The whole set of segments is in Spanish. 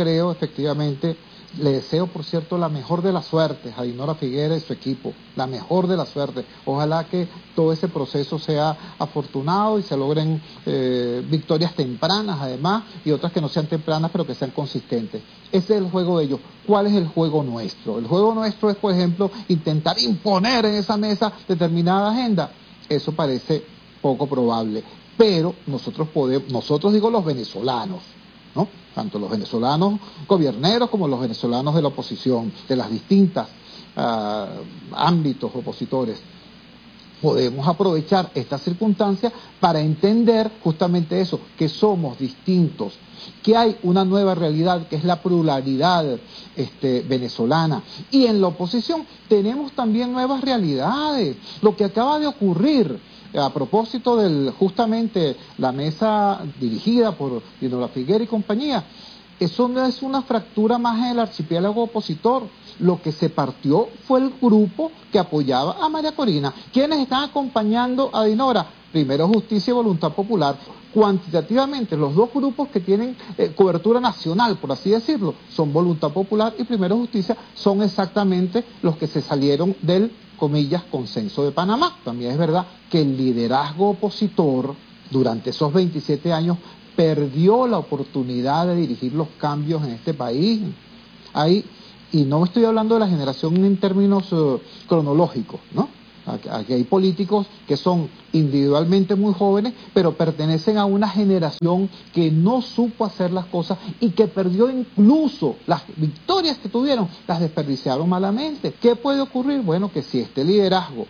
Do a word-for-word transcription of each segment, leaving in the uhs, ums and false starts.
creo efectivamente, le deseo por cierto la mejor de las suertes a Dinora Figuera y su equipo, la mejor de las suertes. Ojalá que todo ese proceso sea afortunado y se logren eh, victorias tempranas además, y otras que no sean tempranas pero que sean consistentes. Ese es el juego de ellos. ¿Cuál es el juego nuestro? El juego nuestro es, por ejemplo, intentar imponer en esa mesa determinada agenda. Eso parece poco probable, pero nosotros podemos, nosotros digo los venezolanos, ¿no? Tanto los venezolanos gobierneros como los venezolanos de la oposición, de las distintas uh, ámbitos opositores, podemos aprovechar esta circunstancia para entender justamente eso, que somos distintos, que hay una nueva realidad que es la pluralidad este, venezolana, y en la oposición tenemos también nuevas realidades. Lo que acaba de ocurrir a propósito de justamente la mesa dirigida por Dinora Figuera y compañía, eso no es una fractura más en el archipiélago opositor. Lo que se partió fue el grupo que apoyaba a María Corina. ¿Quiénes están acompañando a Dinora? Primero Justicia y Voluntad Popular. Cuantitativamente, los dos grupos que tienen eh, cobertura nacional, por así decirlo, son Voluntad Popular y Primero Justicia, son exactamente los que se salieron del, comillas, consenso de Panamá. También es verdad que el liderazgo opositor durante esos veintisiete años perdió la oportunidad de dirigir los cambios en este país. Ahí, y no estoy hablando de la generación en términos uh, cronológicos, ¿no? Aquí, aquí hay políticos que son individualmente muy jóvenes, pero pertenecen a una generación que no supo hacer las cosas y que perdió incluso las victorias que tuvieron, las desperdiciaron malamente. ¿Qué puede ocurrir? Bueno, que si este liderazgo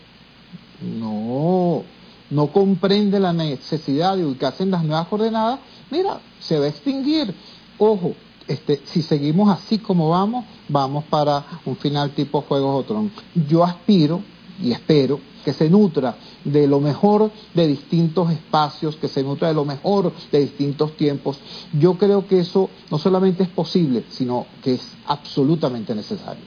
no, no comprende la necesidad de ubicarse en las nuevas coordenadas, mira, se va a extinguir. Ojo, este, si seguimos así como vamos, vamos para un final tipo Juegos de Tronos. Yo aspiro y espero que se nutra de lo mejor de distintos espacios, que se nutra de lo mejor de distintos tiempos. Yo creo que eso no solamente es posible, sino que es absolutamente necesario.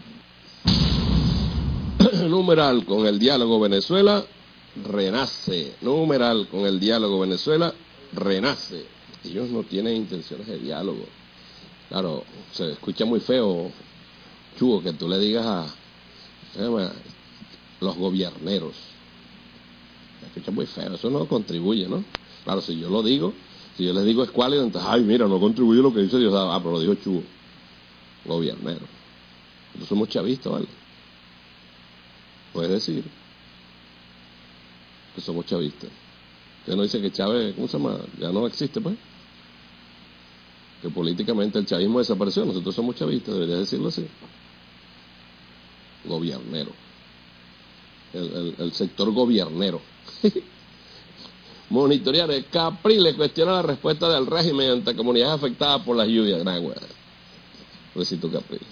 Numeral con el diálogo Venezuela, renace. Numeral con el diálogo Venezuela, renace. Ellos no tienen intenciones de diálogo. Claro, se escucha muy feo, Chugo, que tú le digas a, se llama, los gobierneros. Se escucha muy feo, eso no contribuye, ¿no? Claro, si yo lo digo, si yo les digo escuálido, entonces, ay, mira, no contribuye lo que dice Dios. Ah, pero lo dijo Chugo, gobernero. Nosotros somos chavistas, ¿vale? Puedes decir que somos chavistas. Usted no dice que Chávez, ¿cómo se llama? Ya no existe, pues. Que políticamente el chavismo desapareció. Nosotros somos chavistas, debería decirlo así. Gobiernero. El, el, el sector gobiernero. Monitorear. El Capriles cuestiona la respuesta del régimen ante comunidades afectadas por las lluvias. Gran güey. Recito Capriles.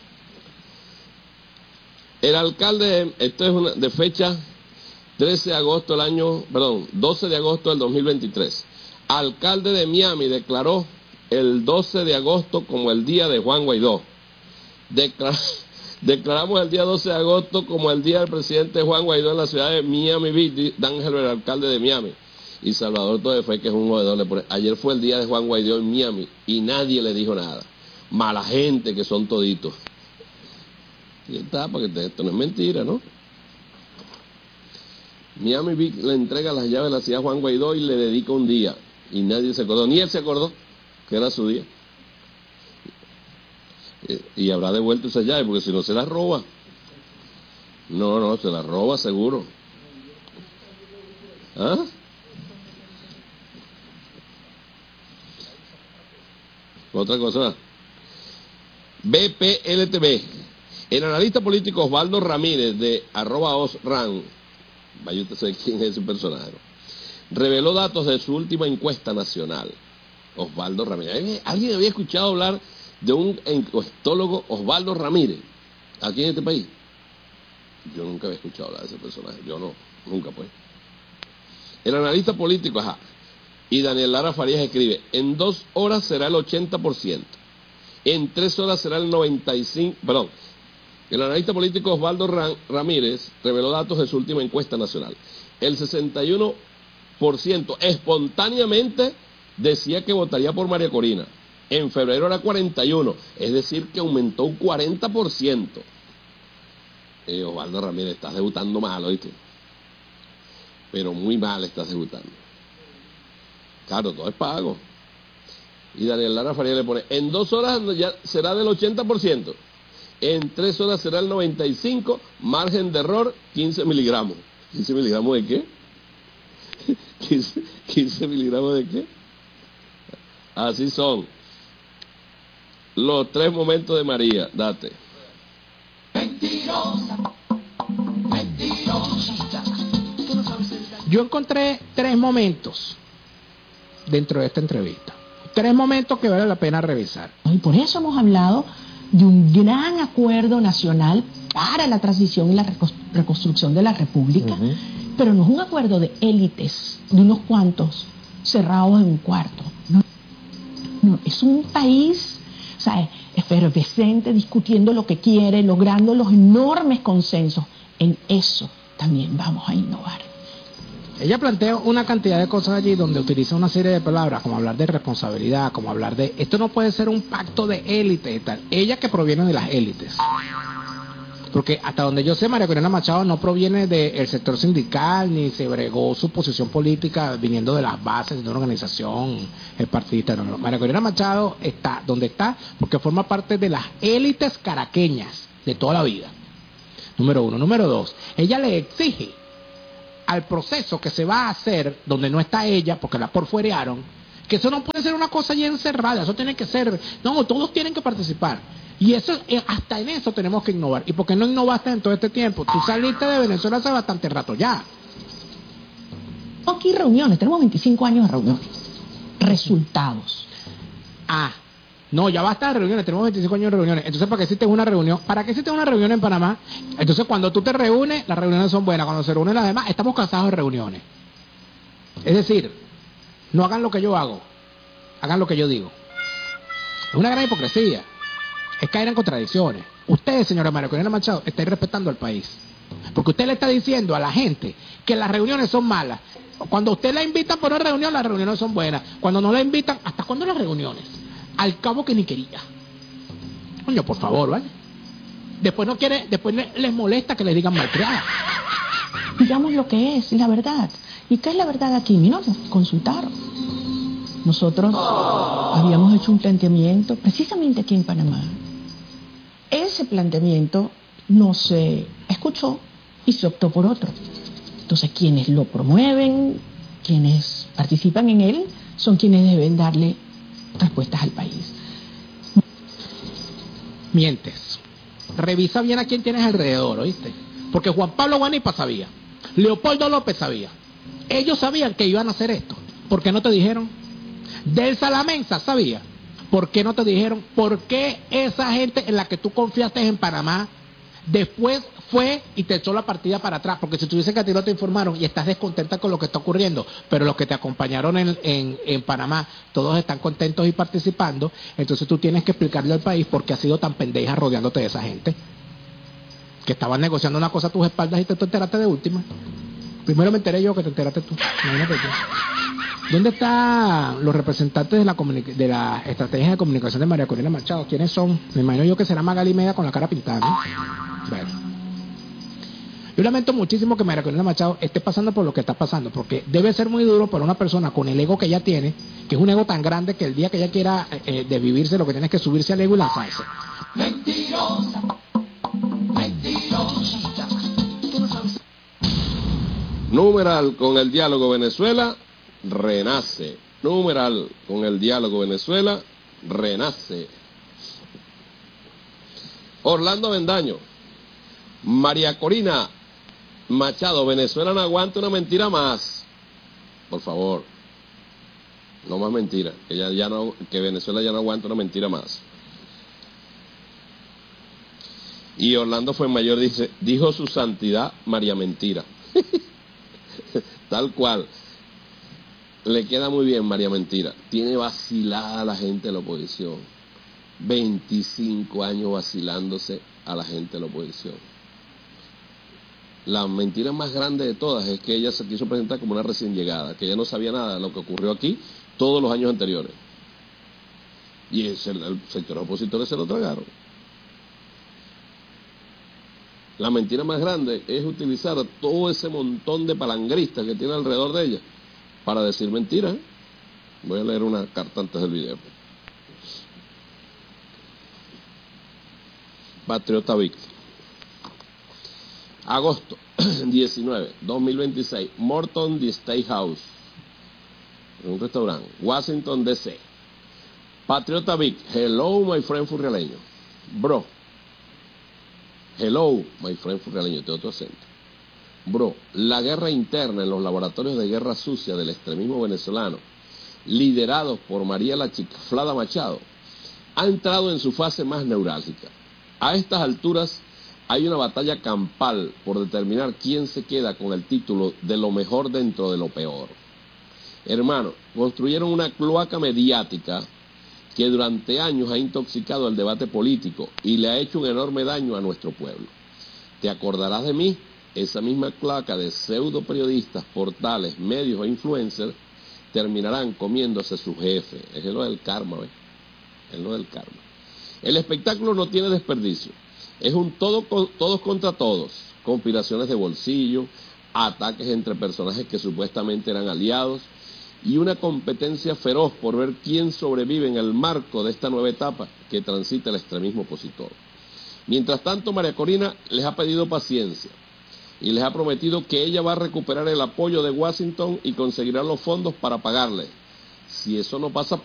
El alcalde, esto es una, de fecha trece de agosto del año, perdón, doce de agosto del dos mil veintitrés. Alcalde de Miami declaró el doce de agosto como el día de Juan Guaidó. Declar, declaramos el día doce de agosto como el día del presidente Juan Guaidó en la ciudad de Miami Beach. D'Angelo, el alcalde de Miami. Y Salvador Todefe, que es un jodedor, le pone, ayer fue el día de Juan Guaidó en Miami y nadie le dijo nada. Mala gente que son toditos. Y está, porque esto no es mentira, ¿no? Miami Beach le entrega las llaves de la ciudad a Juan Guaidó y le dedica un día. Y nadie se acordó, ni él se acordó que era su día. Y, y habrá devuelto esa llave, porque si no se las roba. No, no, se las roba seguro. ¿Ah? Otra cosa. B P L T V. El analista político Osvaldo Ramírez, de arroba osran, vaya usted sabe quién es ese personaje, reveló datos de su última encuesta nacional. Osvaldo Ramírez. ¿Alguien había escuchado hablar de un encuestólogo, Osvaldo Ramírez, aquí en este país? Yo nunca había escuchado hablar de ese personaje. Yo no, nunca pues. El analista político, ajá, y Daniel Lara Farías escribe, en dos horas será el ochenta por ciento, en tres horas será el noventa y cinco por ciento, perdón. El analista político Osvaldo Ramírez reveló datos de su última encuesta nacional. El sesenta y uno por ciento espontáneamente decía que votaría por María Corina. En febrero era cuarenta y uno, es decir que aumentó un cuarenta por ciento. Eh, Osvaldo Ramírez, estás debutando mal, ¿oíste? Pero muy mal estás debutando. Claro, todo es pago. Y Daniel Lara Faría le pone, en dos horas ya será del ochenta por ciento. En tres horas será el noventa y cinco por ciento, margen de error quince miligramos. ¿quince miligramos de qué? quince, quince miligramos de qué? Así son los tres momentos de María. Date. Mentirosa, mentirosa. Yo encontré tres momentos dentro de esta entrevista. Tres momentos que vale la pena revisar. Y por eso hemos hablado de un gran acuerdo nacional para la transición y la reconstrucción de la República, uh-huh. Pero no es un acuerdo de élites, de unos cuantos cerrados en un cuarto. No, no, es un país, o sea, efervescente, discutiendo lo que quiere, logrando los enormes consensos. En eso también vamos a innovar. Ella plantea una cantidad de cosas allí donde utiliza una serie de palabras, como hablar de responsabilidad, como hablar de... Esto no puede ser un pacto de élites y tal. Ella que proviene de las élites. Porque hasta donde yo sé, María Corina Machado no proviene del sector sindical, ni se bregó su posición política viniendo de las bases de una organización partidista. No, no. María Corina Machado está donde está porque forma parte de las élites caraqueñas de toda la vida. Número uno. Número dos, ella le exige al proceso que se va a hacer, donde no está ella, porque la porfuerearon, que eso no puede ser una cosa ya encerrada, eso tiene que ser, no, todos tienen que participar. Y eso, hasta en eso tenemos que innovar. ¿Y por qué no innovaste en todo este tiempo? Tú saliste de Venezuela hace bastante rato ya. Aquí reuniones, tenemos veinticinco años de reuniones. Resultados. Ah, no, ya basta de reuniones, tenemos veinticinco años de reuniones. Entonces, ¿para qué hiciste una reunión? ¿Para qué hiciste una reunión en Panamá? Entonces, cuando tú te reúnes, las reuniones son buenas. Cuando se reúnen las demás, estamos cansados de reuniones. Es decir, no hagan lo que yo hago, hagan lo que yo digo. Es una gran hipocresía. Es caer en contradicciones. Usted, señora María Corina Machado, está irrespetando al país. Porque usted le está diciendo a la gente que las reuniones son malas. Cuando usted la invita por una reunión, las reuniones son buenas. Cuando no la invitan, ¿hasta cuándo las reuniones? Al cabo que ni quería. Coño, por favor, ¿vale? Después no quiere, después les molesta que le digan malcriada. Digamos lo que es, la verdad. ¿Y qué es la verdad aquí? Mira, nos consultaron. Nosotros habíamos hecho un planteamiento, precisamente aquí en Panamá. Ese planteamiento no se escuchó y se optó por otro. Entonces, quienes lo promueven, quienes participan en él, son quienes deben darle respuestas al país. Mientes. Revisa bien a quién tienes alrededor, ¿oíste? Porque Juan Pablo Guanipa sabía, Leopoldo López sabía, ellos sabían que iban a hacer esto. ¿Por qué no te dijeron? Del Salamensa sabía. ¿Por qué no te dijeron? ¿Por qué esa gente en la que tú confiaste en Panamá después fue y te echó la partida para atrás? Porque si tú dices que a ti no te informaron y estás descontenta con lo que está ocurriendo, pero los que te acompañaron en, en, en Panamá, todos están contentos y participando, entonces tú tienes que explicarle al país por qué has sido tan pendeja rodeándote de esa gente. Que estaban negociando una cosa a tus espaldas y te, te enteraste de última. Primero me enteré yo que te enteraste tú. Imagínate tú. ¿Dónde están los representantes de la, de la estrategia de comunicación de María Corina Machado? ¿Quiénes son? Me imagino yo que será Magali Meda con la cara pintada, ¿no? Bueno. Yo lamento muchísimo que María Corina Machado esté pasando por lo que está pasando, porque debe ser muy duro para una persona con el ego que ella tiene, que es un ego tan grande que el día que ella quiera eh, de vivirse, lo que tiene es que subirse al ego y lanzarse. Mentirosa, mentirosa. Numeral con el diálogo Venezuela, renace. Numeral con el diálogo Venezuela, renace. Orlando Bendaño, María Corina Machado, Venezuela no aguanta una mentira más. Por favor, no más mentira, que, ya, ya no, que Venezuela ya no aguanta una mentira más. Y Orlando Fuenmayor dice, dijo su santidad María Mentira. Tal cual. Le queda muy bien María Mentira. Tiene vacilada a la gente de la oposición. veinticinco años vacilándose a la gente de la oposición. La mentira más grande de todas es que ella se quiso presentar como una recién llegada, que ella no sabía nada de lo que ocurrió aquí todos los años anteriores. Y el, el sector opositores se lo tragaron. La mentira más grande es utilizar a todo ese montón de palangristas que tiene alrededor de ella para decir mentiras. Voy a leer una carta antes del video. Patriota Vic. Agosto diecinueve, dos mil veintiséis. Morton The State House. Un restaurante. Washington, D C. Patriota Vic. Hello, my friend furrialeño. Bro. Hello, my friend furrialeño. De otro acento. Bro, la guerra interna en los laboratorios de guerra sucia del extremismo venezolano, liderados por María la Chiflada Machado, ha entrado en su fase más neurálgica. A estas alturas hay una batalla campal por determinar quién se queda con el título de lo mejor dentro de lo peor. Hermano, construyeron una cloaca mediática que durante años ha intoxicado el debate político y le ha hecho un enorme daño a nuestro pueblo. Te acordarás de mí, esa misma cloaca de pseudo periodistas, portales, medios e influencers terminarán comiéndose su jefe. Es lo del karma, ¿ves? Es lo del karma. El espectáculo no tiene desperdicio. Es un todo, todos contra todos. Conspiraciones de bolsillo, ataques entre personajes que supuestamente eran aliados y una competencia feroz por ver quién sobrevive en el marco de esta nueva etapa que transita el extremismo opositor. Mientras tanto, María Corina les ha pedido paciencia y les ha prometido que ella va a recuperar el apoyo de Washington y conseguirá los fondos para pagarle. Si eso no pasa